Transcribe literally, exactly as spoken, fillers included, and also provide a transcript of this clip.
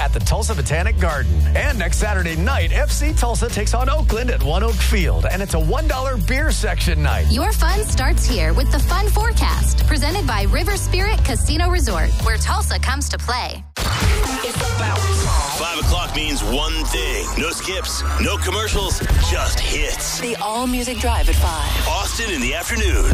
at the Tulsa Botanic Garden. And next Saturday night, F C Tulsa takes on Oakland at One Oak Field, and it's a one dollar beer section night. Your fun starts here with the Fun Forecast, presented by River Spirit Casino Resort, where Tulsa comes to play. It's about time. Five o'clock means one thing. No skips, no commercials, just hits. The All Music Drive at five. Austin in the afternoon.